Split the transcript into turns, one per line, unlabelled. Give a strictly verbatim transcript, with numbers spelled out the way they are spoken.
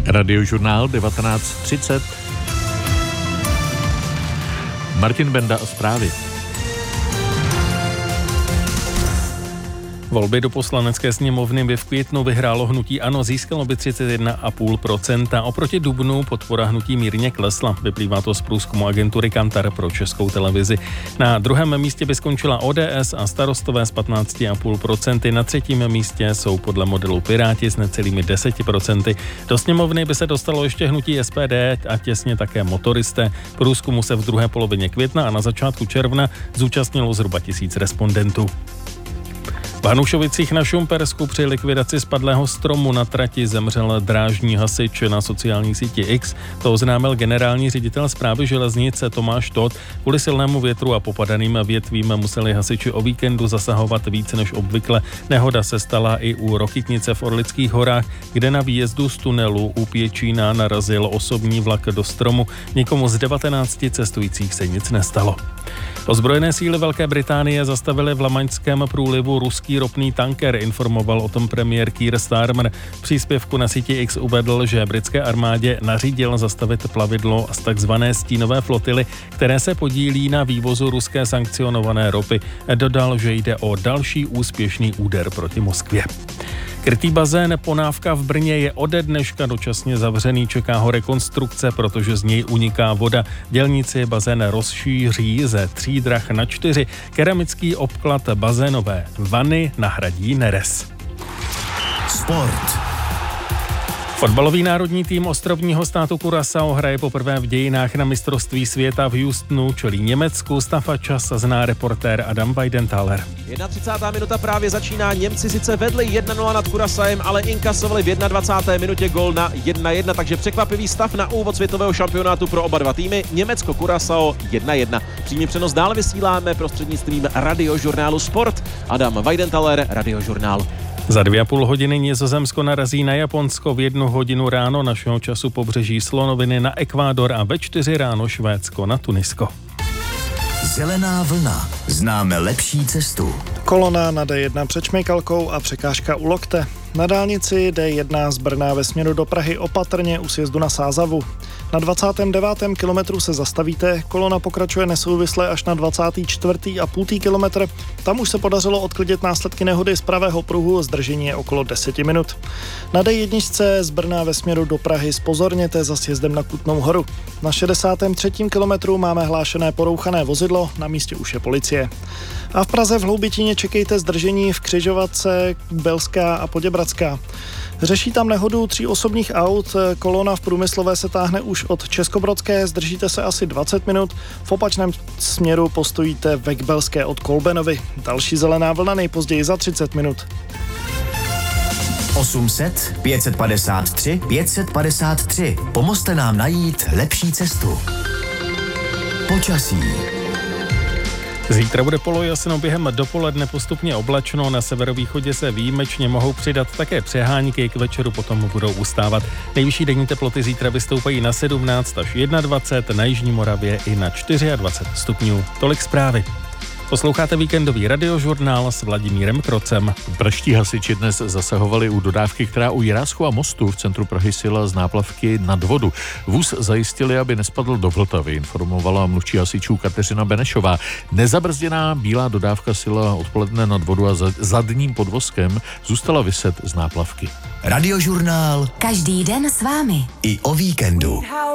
Radiožurnál devatenáct třicet. Martin Benda a zprávy.
Volby do Poslanecké sněmovny by v květnu vyhrálo hnutí ANO, získalo by třicet jedna celá pět procenta. Oproti dubnu podpora hnutí mírně klesla. Vyplývá to z průzkumu agentury Kantar pro Českou televizi. Na druhém místě by skončila O D S a Starostové s patnáct celá pět procenta. Na třetím místě jsou podle modelu Piráti s necelými deset procent. Do sněmovny by se dostalo ještě hnutí S P D a těsně také Motoristé. Průzkumu se v druhé polovině května a na začátku června zúčastnilo zhruba tisíc respondentů. V Hanušovicích na Šumpersku při likvidaci spadlého stromu na trati zemřel drážní hasič. Na sociální síti X to oznámil generální ředitel Správy železnice Tomáš Todt. Kvůli silnému větru a popadaným větvím museli hasiči o víkendu zasahovat více než obvykle. Nehoda se stala i u Rokytnice v Orlických horách, kde na výjezdu z tunelu u Pěčína narazil osobní vlak do stromu. Nikomu z devatenácti cestujících se nic nestalo. Ozbrojené síly Velké Británie zastavily v Lamaňském průlivu ruský ropný tanker, informoval o tom premiér Keir Starmer. V příspěvku na síti X uvedl, že britské armádě nařídil zastavit plavidlo z takzvané stínové flotily, které se podílí na vývozu ruské sankcionované ropy. Dodal, že jde o další úspěšný úder proti Moskvě. Krytý bazén Ponávka v Brně je ode dneška dočasně zavřený, čeká ho rekonstrukce, protože z něj uniká voda. Dělníci bazén rozšíří ze tří drah na čtyři. Keramický obklad bazénové vany nahradí nerez.
Sport.
Fotbalový národní tým ostrovního státu Curaçao hraje poprvé v dějinách na mistrovství světa v Houstonu, čelí Německu. Stav a čas zná reportér Adam Weidenthaler.
třicátá jedna minuta právě začíná. Němci sice vedli jedna nula nad Curaçaem, ale inkasovali v dvacáté jedné minutě gól na jedna jedna, takže překvapivý stav na úvod světového šampionátu pro oba dva týmy. Německo-Curaçao jedna jedna. Přímý přenos dále vysíláme prostřednictvím radiožurnálu Sport. Adam Weidenthaler, Radiožurnál.
Za dvě a půl hodiny Nizozemsko narazí na Japonsko, v jednu hodinu ráno našeho času pobřeží Slonoviny na Ekvádor a ve čtyři ráno Švédsko na Tunisko.
Zelená vlna. Známe lepší cestu.
Kolona na D jedna před Šmejkalkou a překážka u Lokte. Na dálnici D jedna z Brna ve směru do Prahy opatrně u sjezdu na Sázavu. Na dvacátém devátém kilometru se zastavíte, kolona pokračuje nesouvisle až na dvacátý čtvrtý a půl kilometr. Tam už se podařilo odklidit následky nehody z pravého pruhu, zdržení je okolo deset minut. Na D jedna z Brna ve směru do Prahy zpozorněte za sjezdem na Kutnou Horu. Na šedesátém třetím kilometru máme hlášené porouchané vozidlo, na místě už je policie. A v Praze v Hloubitíně čekejte zdržení v křižovatce Belská a Poděbradská. Řeší tam nehodu tří osobních aut, kolona v Průmyslové se táhne už od Českobrodské, zdržíte se asi dvacet minut, v opačném směru postojíte ve Kbelské od Kolbenovy. Další zelená vlna nejpozději za třicet minut.
osm set, pět set padesát tři, pět set padesát tři. Pomozte nám najít lepší cestu. Počasí.
Zítra bude polojasno, během dopoledne postupně oblačno, na severovýchodě se výjimečně mohou přidat také přehánky, k večeru potom budou ustávat. Nejvyšší denní teploty zítra vystoupají na sedmnáct až dvacet jedna, na Jižní Moravě i na dvacet čtyři stupňů. Tolik zprávy. Posloucháte víkendový radiožurnál s Vladimírem Krocem.
Pražští hasiči dnes zasahovali u dodávky, která u Jiráskova mostu v centru Prahy sila z náplavky nad vodu. Vůz zajistili, aby nespadl do Vltavy, informovala mluvčí hasičů Kateřina Benešová. Nezabrzděná bílá dodávka sila odpoledne nad vodu a za zadním podvozkem zůstala viset z náplavky.
Radiožurnál.
Každý den s vámi.
I o víkendu.